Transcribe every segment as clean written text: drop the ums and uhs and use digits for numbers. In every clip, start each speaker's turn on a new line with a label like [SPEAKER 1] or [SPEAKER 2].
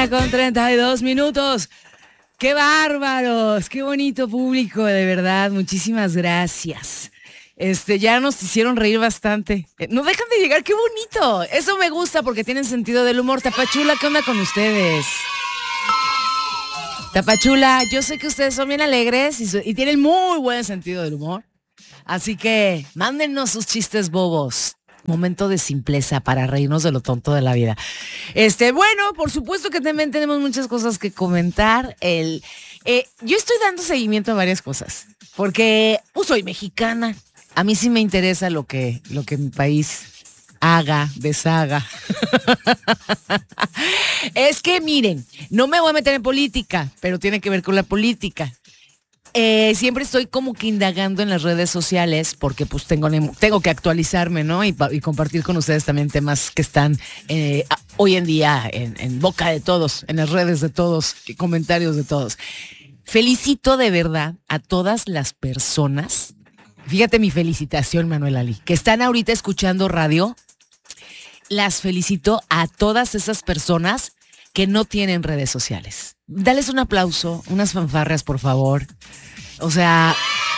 [SPEAKER 1] 1:32. ¡Qué bárbaros! ¡Qué bonito público, de verdad! Muchísimas gracias. Ya nos hicieron reír bastante. No dejan de llegar, ¡qué bonito! Eso me gusta porque tienen sentido del humor. Tapachula, ¿qué onda con ustedes? Tapachula, yo sé que ustedes son bien alegres y tienen muy buen sentido del humor. Así que mándennos sus chistes bobos. Momento de simpleza para reírnos de lo tonto de la vida. Bueno, por supuesto que también tenemos muchas cosas que comentar. Yo estoy dando seguimiento a varias cosas, porque soy mexicana. A mí sí me interesa lo que mi país haga, deshaga. Es que miren, no me voy a meter en política, pero tiene que ver con la política. Siempre estoy como que indagando en las redes sociales porque pues tengo que actualizarme, ¿no? Y compartir con ustedes también temas que están hoy en día en boca de todos, en las redes de todos, comentarios de todos. Felicito de verdad a todas las personas, fíjate mi felicitación, Manuel Ali, que están ahorita escuchando radio. Las felicito a todas esas personas que no tienen redes sociales. Dales un aplauso, unas fanfarrias, por favor. O sea,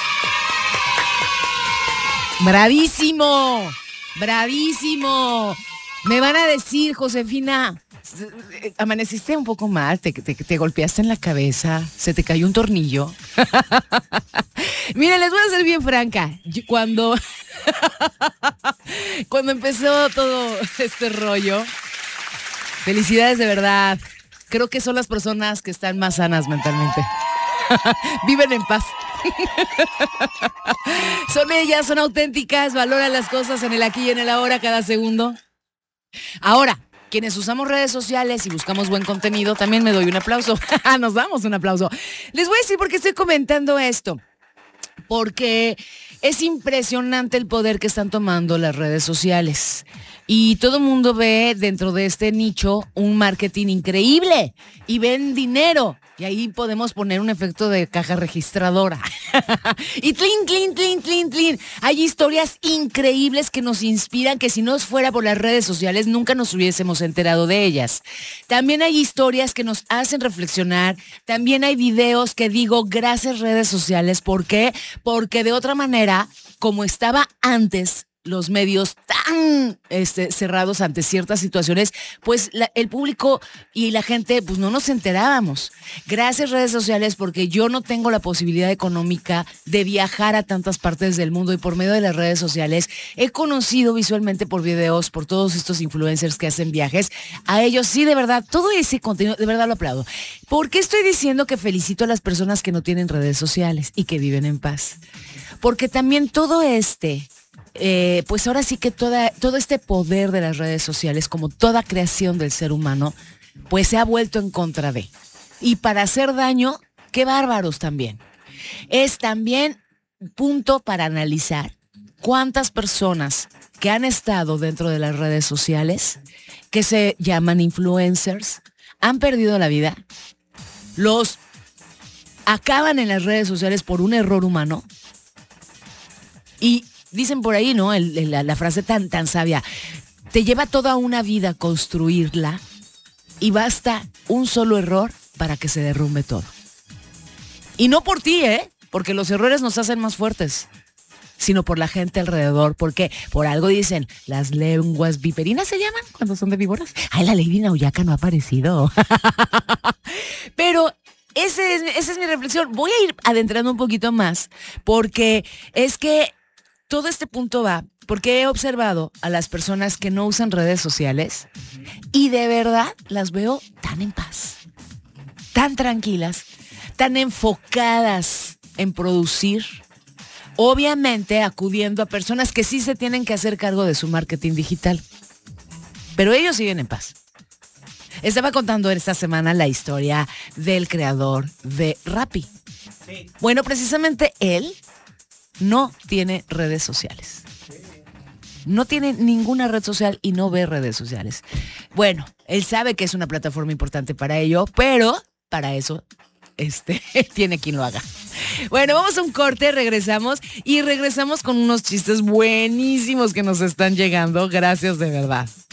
[SPEAKER 1] bravísimo, bravísimo. Me van a decir, Josefina, amaneciste un poco mal, te golpeaste en la cabeza, se te cayó un tornillo. Miren, les voy a ser bien franca. Cuando empezó todo este rollo, felicidades de verdad. Creo que son las personas que están más sanas mentalmente. Viven en paz. Son ellas, son auténticas, valoran las cosas en el aquí y en el ahora cada segundo. Ahora, quienes usamos redes sociales y buscamos buen contenido, también me doy un aplauso. Nos damos un aplauso. Les voy a decir por qué estoy comentando esto. Porque es impresionante el poder que están tomando las redes sociales. Y todo el mundo ve dentro de este nicho un marketing increíble y ven dinero. Y ahí podemos poner un efecto de caja registradora. Y tlin, tlin, tlin, tlin, tlin. Hay historias increíbles que nos inspiran, que si no fuera por las redes sociales nunca nos hubiésemos enterado de ellas. También hay historias que nos hacen reflexionar. También hay videos que digo, gracias redes sociales. ¿Por qué? Porque de otra manera, como estaba antes, los medios tan cerrados ante ciertas situaciones, pues el público y la gente pues no nos enterábamos. Gracias redes sociales, porque yo no tengo la posibilidad económica de viajar a tantas partes del mundo y por medio de las redes sociales he conocido visualmente por videos, por todos estos influencers que hacen viajes. A ellos sí, de verdad, todo ese contenido, de verdad lo aplaudo. ¿Por qué estoy diciendo que felicito a las personas que no tienen redes sociales y que viven en paz? Porque también todo pues ahora sí que todo este poder de las redes sociales, como toda creación del ser humano, pues se ha vuelto en contra de. Y para hacer daño, qué bárbaros también. Es también punto para analizar cuántas personas que han estado dentro de las redes sociales, que se llaman influencers, han perdido la vida, los acaban en las redes sociales por un error humano. Y dicen por ahí, ¿no? La frase tan sabia. Te lleva toda una vida construirla y basta un solo error para que se derrumbe todo. Y no por ti, porque los errores nos hacen más fuertes, sino por la gente alrededor. Porque por algo dicen, las lenguas viperinas se llaman cuando son de víboras. Ay, la Lady Nauyaca no ha aparecido. Pero esa es mi reflexión. Voy a ir adentrando un poquito más, porque es que todo este punto va porque he observado a las personas que no usan redes sociales y de verdad las veo tan en paz, tan tranquilas, tan enfocadas en producir, obviamente acudiendo a personas que sí se tienen que hacer cargo de su marketing digital, pero ellos siguen en paz. Estaba contando esta semana la historia del creador de Rappi. Sí. Bueno, precisamente él no tiene redes sociales. No tiene ninguna red social y no ve redes sociales. Bueno, él sabe que es una plataforma importante para ello, pero para eso tiene quien lo haga. Bueno, vamos a un corte, regresamos con unos chistes buenísimos que nos están llegando. Gracias de verdad.